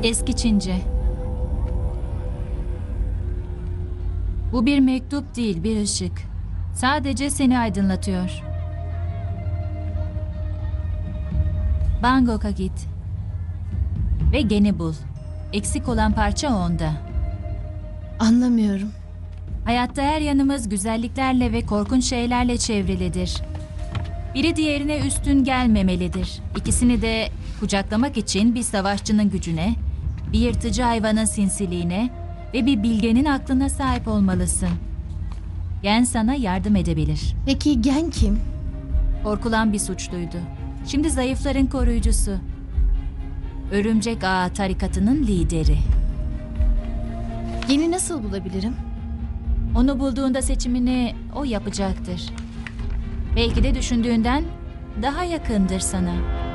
Eski Çince. Bu bir mektup değil, bir ışık. Sadece seni aydınlatıyor. Bangkok'a git. Ve geni bul. Eksik olan parça onda. Anlamıyorum. Hayatta her yanımız güzelliklerle ve korkunç şeylerle çevrilidir. Biri diğerine üstün gelmemelidir. İkisini de kucaklamak için bir savaşçının gücüne, bir yırtıcı hayvanın sinsiliğine ve bir bilgenin aklına sahip olmalısın. Gen sana yardım edebilir. Peki Gen kim? Korkulan bir suçluydu. Şimdi zayıfların koruyucusu. Örümcek Ağa tarikatının lideri. Gen'i nasıl bulabilirim? Onu bulduğunda seçimini o yapacaktır. Belki de düşündüğünden daha yakındır sana.